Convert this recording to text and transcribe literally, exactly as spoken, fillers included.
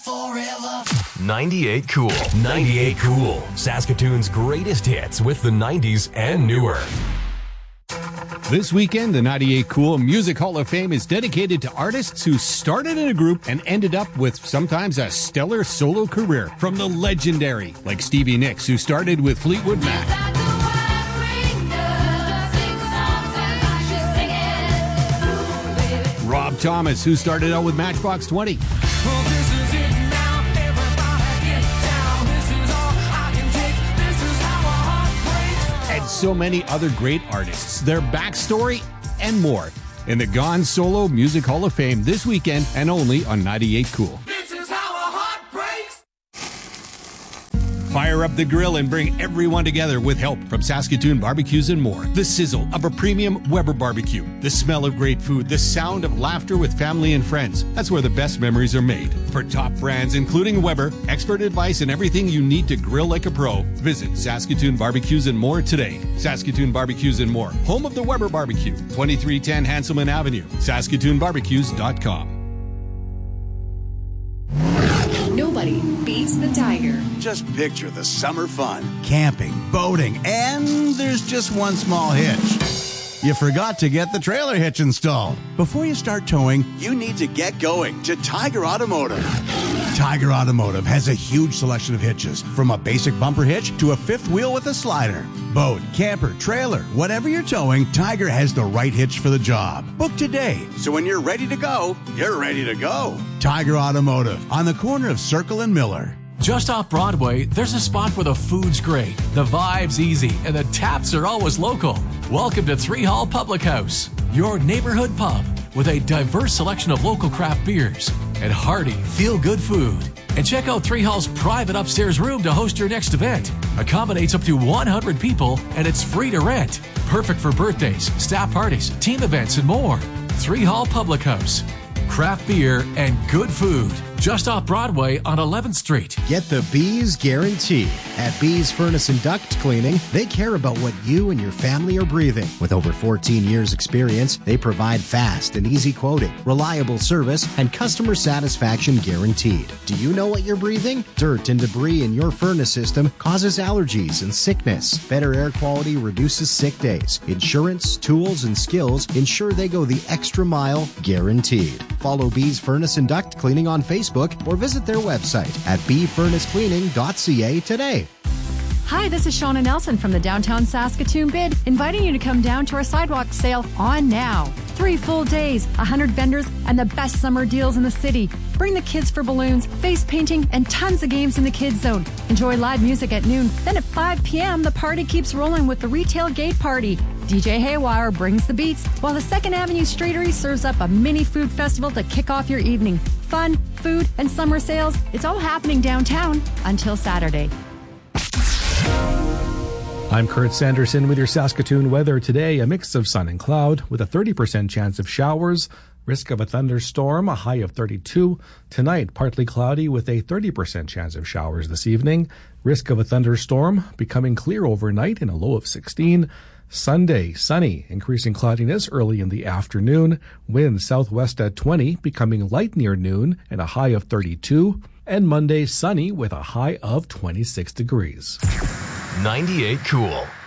Forever. ninety-eight Cool. ninety-eight Cool. Saskatoon's greatest hits with the nineties and newer. This weekend, the ninety-eight Cool Music Hall of Fame is dedicated to artists who started in a group and ended up with sometimes a stellar solo career. From the legendary, like Stevie Nicks, who started with Fleetwood Mac. Rob Thomas, who started out with Matchbox twenty. Well, this is it now. Everybody get down. This is all I can take. This is how a heart breaks. And so many other great artists, their backstory, and more in the Gone Solo Music Hall of Fame this weekend and only on ninety-eight Cool. This is how a heart breaks. Fire up the grill and bring everyone together with help from Saskatoon Barbecues and More. The sizzle of a premium Weber barbecue. The smell of great food. The sound of laughter with family and friends. That's where the best memories are made. For top brands including Weber, expert advice, and everything you need to grill like a pro, visit Saskatoon Barbecues and More today. Saskatoon Barbecues and More, home of the Weber Barbecue, twenty-three ten Hanselman Avenue, Saskatoon Barbecues dot com. Nobody beats the Tiger. Just picture the summer fun, camping, boating, and there's just one small hitch. You forgot to get the trailer hitch installed. Before you start towing, you need to get going to Tiger Automotive. Tiger Automotive has a huge selection of hitches, from a basic bumper hitch to a fifth wheel with a slider. Boat, camper, trailer, whatever you're towing, Tiger has the right hitch for the job. Book today, so when you're ready to go, you're ready to go. Tiger Automotive, on the corner of Circle and Miller. Just off Broadway, there's a spot where the food's great, the vibe's easy, and the taps are always local. Welcome to Three Hall Public House, your neighborhood pub with a diverse selection of local craft beers and hearty, feel-good food. And check out Three Hall's private upstairs room to host your next event. Accommodates up to one hundred people, and it's free to rent. Perfect for birthdays, staff parties, team events, and more. Three Hall Public House. Craft beer and good food. Just off Broadway on eleventh Street. Get the Bees guarantee. At Bees Furnace and Duct Cleaning, they care about what you and your family are breathing. With over fourteen years experience, they provide fast and easy quoting, reliable service, and customer satisfaction guaranteed. Do you know what you're breathing? Dirt and debris in your furnace system causes allergies and sickness. Better air quality reduces sick days. Insurance, tools, and skills ensure they go the extra mile, guaranteed. Follow Bees Furnace and Duct Cleaning on Facebook or visit their website at b furnace cleaning dot c a today. Hi, this is Shauna Nelson from the Downtown Saskatoon Bid, inviting you to come down to our sidewalk sale on now. Three full days, one hundred vendors, and the best summer deals in the city. Bring the kids for balloons, face painting, and tons of games in the kids zone. Enjoy live music at noon. Then at five p.m., the party keeps rolling with the Retail Gate Party. D J Haywire brings the beats, while the Second Avenue Streetery serves up a mini food festival to kick off your evening. Fun, food, and summer sales. It's all happening downtown until Saturday. I'm Kurt Sanderson with your Saskatoon weather today. A mix of sun and cloud with a thirty percent chance of showers. Risk of a thunderstorm, a high of thirty-two. Tonight, partly cloudy with a thirty percent chance of showers this evening. Risk of a thunderstorm becoming clear overnight and a low of sixteen. Sunday, sunny, increasing cloudiness early in the afternoon. Wind southwest at twenty, becoming light near noon and a high of thirty-two. And Monday, sunny with a high of twenty-six degrees. ninety-eight Cool.